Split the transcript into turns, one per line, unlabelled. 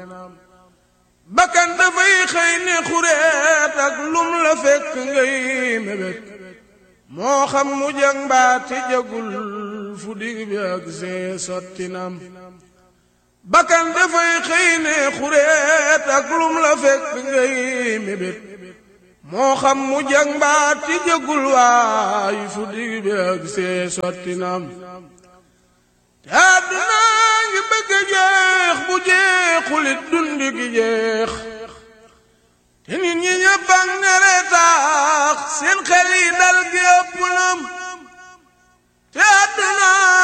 bakkan dafay xëy ne xureet ak lum la fekk ngay mébét moo xam mu jag mbaate jagul fu dig bi ak see sotti naam bakkan dafay xëy ne xureet ak lum la fekk ngay mébét moo xam mu jag mbaate jagul waay fu dig bi ak see sotti naam te àdduna ngi bëgg a jeex bu jeexulit dundi gi jeex te nit ñi ñëpp ak nere taax seen xel yi dal gi ëpp nam te àdduna